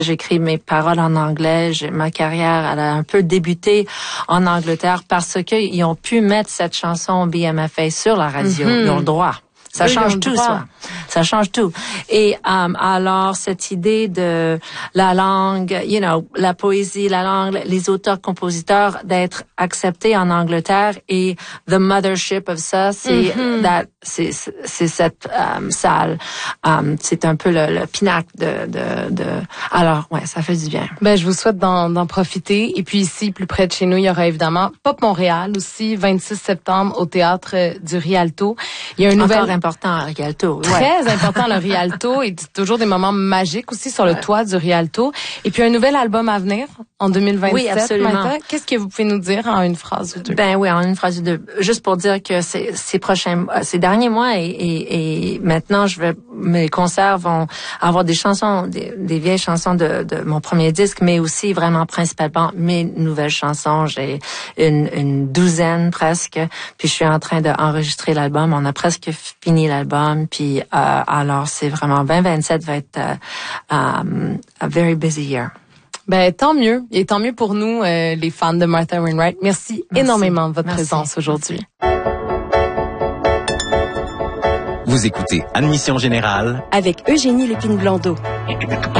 J'écris mes paroles en anglais. Ma carrière, elle a un peu débuté en Angleterre parce qu'ils ont pu mettre cette chanson BMFA sur la radio. Ils ont le droit. Ça change tout, ça. Ça change tout. Et alors, cette idée de la langue, la poésie, la langue, les auteurs-compositeurs, d'être acceptés en Angleterre et the mothership of ça, c'est cette salle. C'est un peu le pinacle de. Alors, ouais, ça fait du bien. Ben, je vous souhaite d'en profiter. Et puis ici, plus près de chez nous, il y aura évidemment Pop Montréal aussi, 26 septembre au théâtre du Rialto. Il y a un nouvel important, le Rialto. Très important, le Rialto. Et toujours des moments magiques aussi sur le toit du Rialto. Et puis un nouvel album à venir en 2027. Oui, absolument. Martha. Qu'est-ce que vous pouvez nous dire en une phrase ou deux? Ben oui, en une phrase ou deux. Juste pour dire que ces derniers mois et maintenant mes concerts vont avoir des chansons, des vieilles chansons de mon premier disque, mais aussi vraiment principalement mes nouvelles chansons. J'ai une douzaine presque. Puis je suis en train d'enregistrer l'album. On a presque fini l'album. Puis alors c'est vraiment 2027 va être a very busy year. Ben tant mieux. Et tant mieux pour nous, les fans de Martha Wainwright. Merci énormément de votre présence aujourd'hui. Vous écoutez Admission Générale avec Eugénie Lépine-Blondeau.